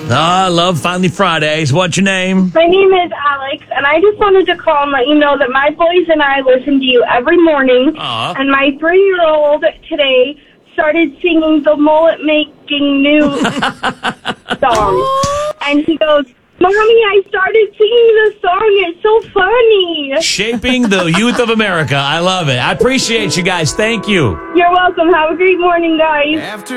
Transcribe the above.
I love Finally Fridays. What's your name? My name is Alex, and I just wanted to call and let you know that my boys and I listen to you every morning. Aw. And my 3-year-old today started singing the mullet making new song. And he goes, Mommy, I started singing the song. It's so funny. Shaping the youth of America. I love it. I appreciate you guys. Thank you. You're welcome. Have a great morning, guys.